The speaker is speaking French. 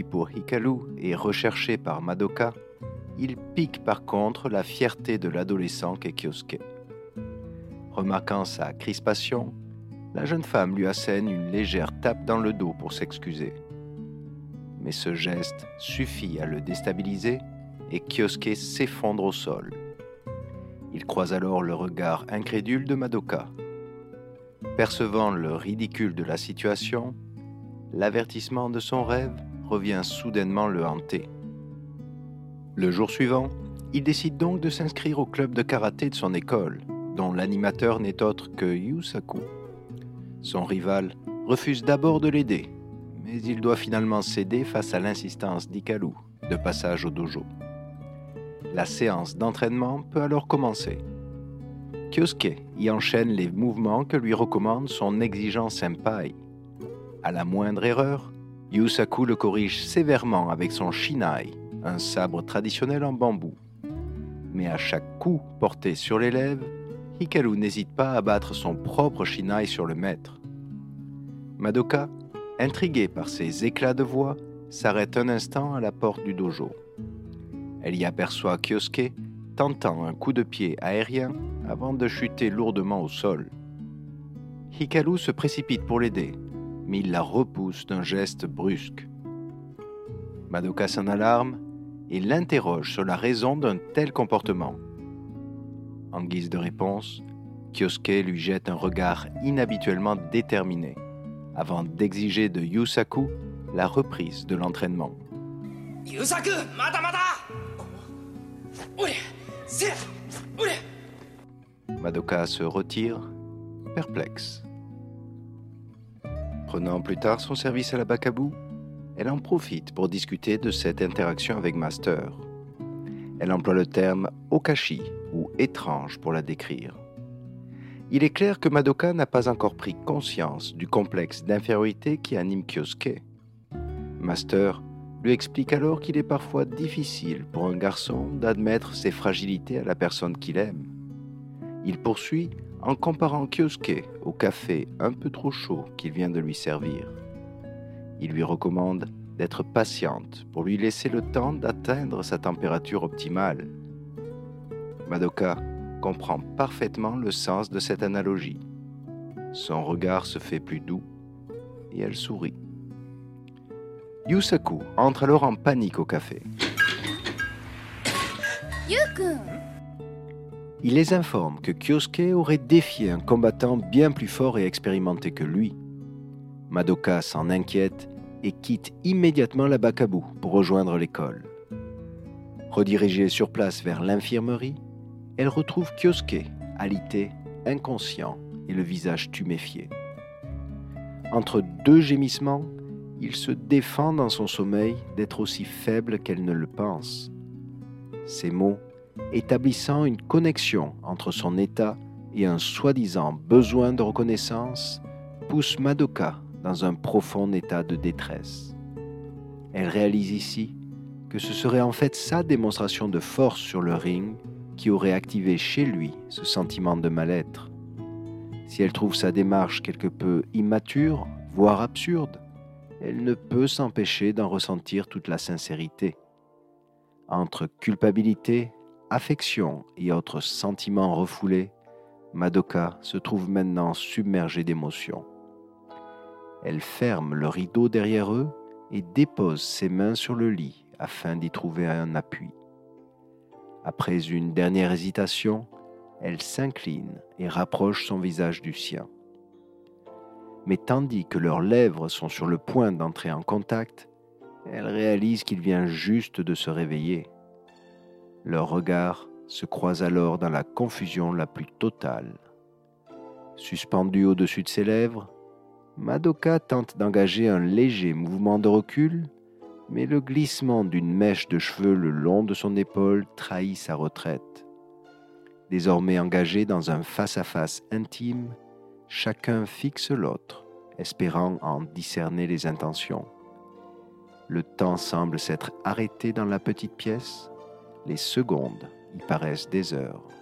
pris pour Hikaru et recherché par Madoka, il pique par contre la fierté de l'adolescent qu'est Kyosuke. Remarquant sa crispation, la jeune femme lui assène une légère tape dans le dos pour s'excuser. Mais ce geste suffit à le déstabiliser et Kyosuke s'effondre au sol. Il croise alors le regard incrédule de Madoka. Percevant le ridicule de la situation, l'avertissement de son rêve revient soudainement le hanter. Le jour suivant, il décide donc de s'inscrire au club de karaté de son école, dont l'animateur n'est autre que Yusaku. Son rival refuse d'abord de l'aider, mais il doit finalement céder face à l'insistance d'Hikaru, de passage au dojo. La séance d'entraînement peut alors commencer. Kyosuke y enchaîne les mouvements que lui recommande son exigeant senpai. À la moindre erreur, Yusaku le corrige sévèrement avec son shinai, un sabre traditionnel en bambou. Mais à chaque coup porté sur l'élève, Hikaru n'hésite pas à battre son propre shinai sur le maître. Madoka, intriguée par ces éclats de voix, s'arrête un instant à la porte du dojo. Elle y aperçoit Kyosuke tentant un coup de pied aérien avant de chuter lourdement au sol. Hikaru se précipite pour l'aider, mais il la repousse d'un geste brusque. Madoka s'en alarme et l'interroge sur la raison d'un tel comportement. En guise de réponse, Kyosuke lui jette un regard inhabituellement déterminé, avant d'exiger de Yusaku la reprise de l'entraînement. Yusaku, mata mata! Madoka se retire, perplexe. Prenant plus tard son service à la Bakabu, elle en profite pour discuter de cette interaction avec Master. Elle emploie le terme okashi ou étrange pour la décrire. Il est clair que Madoka n'a pas encore pris conscience du complexe d'infériorité qui anime Kyosuke. Master lui explique alors qu'il est parfois difficile pour un garçon d'admettre ses fragilités à la personne qu'il aime. Il poursuit en comparant Kyosuke au café un peu trop chaud qu'il vient de lui servir. Il lui recommande d'être patiente pour lui laisser le temps d'atteindre sa température optimale. Madoka comprend parfaitement le sens de cette analogie. Son regard se fait plus doux et elle sourit. Yusaku entre alors en panique au café. Yu-kun! Il les informe que Kyosuke aurait défié un combattant bien plus fort et expérimenté que lui. Madoka s'en inquiète et quitte immédiatement la Bakabu pour rejoindre l'école. Redirigée sur place vers l'infirmerie, elle retrouve Kyosuke, alité, inconscient et le visage tuméfié. Entre deux gémissements, il se défend dans son sommeil d'être aussi faible qu'elle ne le pense. Ces mots, établissant une connexion entre son état et un soi-disant besoin de reconnaissance, poussent Madoka dans un profond état de détresse. Elle réalise ici que ce serait en fait sa démonstration de force sur le ring qui aurait activé chez lui ce sentiment de mal-être. Si elle trouve sa démarche quelque peu immature, voire absurde, elle ne peut s'empêcher d'en ressentir toute la sincérité. Entre culpabilité, affection et autres sentiments refoulés, Madoka se trouve maintenant submergée d'émotions. Elle ferme le rideau derrière eux et dépose ses mains sur le lit afin d'y trouver un appui. Après une dernière hésitation, elle s'incline et rapproche son visage du sien. Mais tandis que leurs lèvres sont sur le point d'entrer en contact, elle réalise qu'il vient juste de se réveiller. Leurs regards se croisent alors dans la confusion la plus totale. Suspendue au-dessus de ses lèvres, Madoka tente d'engager un léger mouvement de recul, mais le glissement d'une mèche de cheveux le long de son épaule trahit sa retraite. Désormais engagés dans un face-à-face intime, chacun fixe l'autre, espérant en discerner les intentions. Le temps semble s'être arrêté dans la petite pièce, les secondes y paraissent des heures.